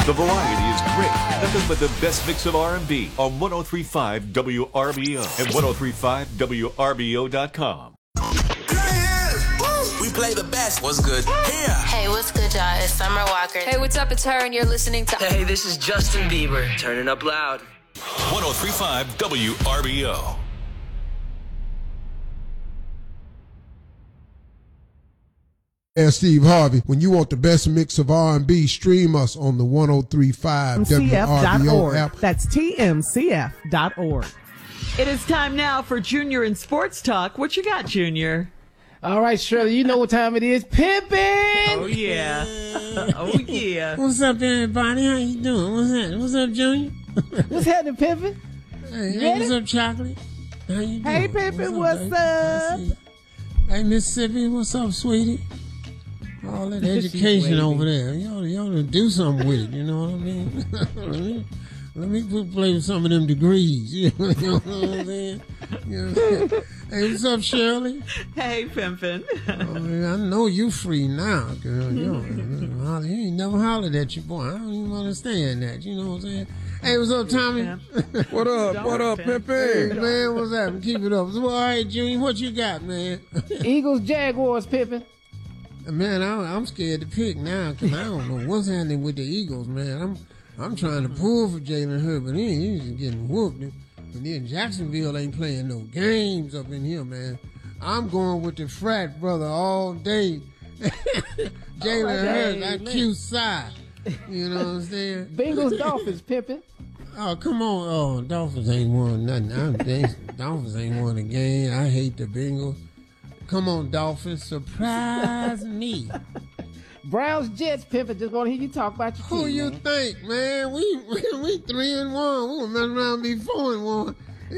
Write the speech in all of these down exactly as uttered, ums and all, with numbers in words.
The variety is great. Nothing but the best mix of R and B on one oh three point five W R B O and one oh three point five W R B O dot com. We play the best. What's good? Here. Hey, what's good, y'all? It's Summer Walker. Hey, what's up? It's her, and you're listening to... Hey, this is Justin Bieber. Turning up loud. one oh three point five W R B O. And Steve Harvey, when you want the best mix of R and B, stream us on the one oh three point five W R B O app. That's T M C F dot org. It is time now for Junior in Sports Talk. What you got, Junior? All right, Shirley, you know what time it is. Pimpin'! Oh, yeah. Oh, yeah. What's up, everybody? How you doing? What's that? What's up, Junior? What's happening, Pimpin'? Hey, hey, what's up, Chocolate? How you doing? Hey, Pimpin', what's, what's up? up? Hey, Mississippi, what's up, sweetie? All that education over there. You ought, you ought to do something with it, you know what I mean? let me, let me put, play with some of them degrees. You know, you know what I'm saying? You know what I'm saying? Hey, what's up, Shirley? Hey, Pimpin'. Oh, man, I know you free now, girl. You, know, you ain't never hollered at your boy. I don't even understand that. You know what I'm saying? Hey, what's up, Tommy? What up? What up, Pimpin'? Hey, man, what's up? Keep it up. So, all right, Junior, what you got, man? Eagles, Jaguars, Pimpin'. Man, I, I'm scared to pick now because I don't know what's happening with the Eagles, man. I'm I'm trying to pull for Jalen Hurts, but he, he's just getting whooped. And then Jacksonville ain't playing no games up in here, man. I'm going with the frat brother all day. Jalen Hurts, that cute side. You know what I'm saying? Bengals, Dolphins, Pimpin'. Oh, come on. Oh, Dolphins ain't won nothing. I, they, Dolphins ain't won a game. I hate the Bengals. Come on, Dolphins, surprise me. Browns, Jets, Pimpin'. Just want to hear you talk about your Who team, you man. think, man? We, we we three and one. We gonna mess around and be four and one.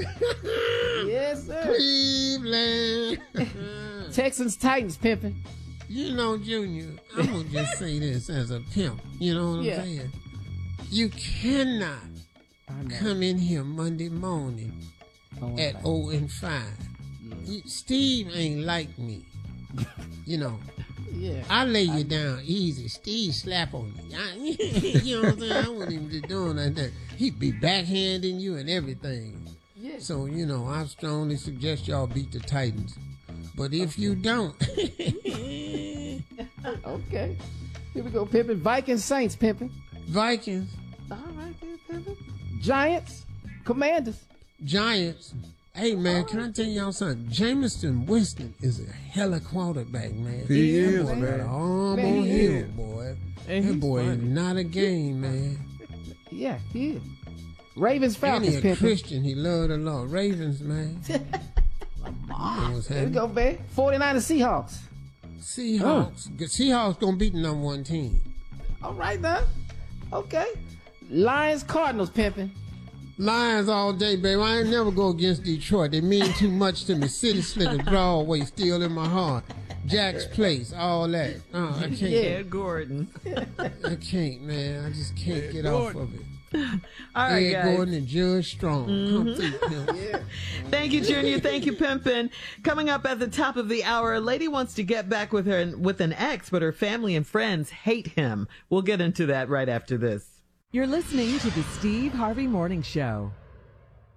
Yes, sir. Cleveland. Texans, Titans, Pimpin'. You know, Junior, I'm gonna just say this as a pimp. You know what Yeah. I'm saying? You cannot come in here Monday morning oh, at oh and five. You, Steve ain't like me. You know. Yeah. I lay you down easy. Steve slap on you. I, you know what I'm saying? I wouldn't even be doing like that. He'd be backhanding you and everything. Yeah. So, you know, I strongly suggest y'all beat the Titans. But if okay. you don't. Okay. Here we go, Pimpin'. Vikings, Saints, Pimpin'. Vikings. All right, there, Pimpin'. Giants, Commanders. Giants. Hey, man, can I tell y'all something? Jameson Winston is a hella quarterback, man. He that is, boy man. got an arm Man, on he him, is. boy. And that he's boy funny. is not a game, man. Yeah, he is. Ravens, And Falcons, he a Pimpin'. Christian. He loved the Lord. Ravens, man. You know what's Here we happening. go, man. forty-niners, Seahawks. Seahawks. Oh. Seahawks gonna beat the number one team. All right, now. Okay. Lions, Cardinals, Pimpin'. Lions all day, baby. I ain't never go against Detroit. They mean too much to me. City Slicker, Broadway, still in my heart. Jack's Place, all that. Oh, I can't. Yeah, Gordon. I can't, man. I just can't get off of it. All right, Ed guys. Gordon and Judge Strong. Mm-hmm. Come through, pimp. Yeah. Thank you, Junior. Thank you, Pimpin'. Coming up at the top of the hour, a lady wants to get back with her with an ex, but her family and friends hate him. We'll get into that right after this. You're listening to the Steve Harvey Morning Show.